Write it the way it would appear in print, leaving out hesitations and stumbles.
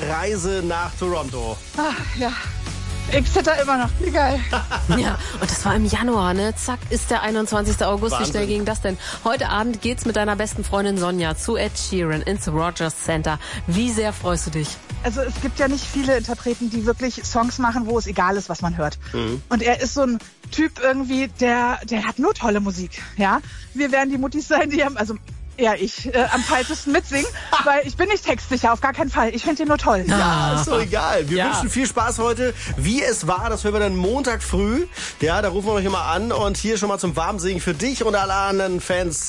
Reise nach Toronto. Ach, ja. Ich zitter immer noch. Wie geil. Ja, und das war im Januar, ne? Zack, ist der 21. August. Wahnsinn. Wie schnell ging das denn? Heute Abend geht's mit deiner besten Freundin Sonja zu Ed Sheeran ins Rogers Center. Wie sehr freust du dich? Also es gibt ja nicht viele Interpreten, die wirklich Songs machen, wo es egal ist, was man hört. Und er ist so ein Typ irgendwie, der hat nur tolle Musik. Ja, wir werden die Muttis sein, die haben, also eher ich, am falschesten mitsingen, weil ich bin nicht textsicher, auf gar keinen Fall. Ich finde ihn nur toll. Ja, ist doch egal. Wir wünschen viel Spaß heute. Wie es war, das hören wir dann Montag früh. Ja, da rufen wir euch immer an und hier schon mal zum Warmsingen für dich und alle anderen Fans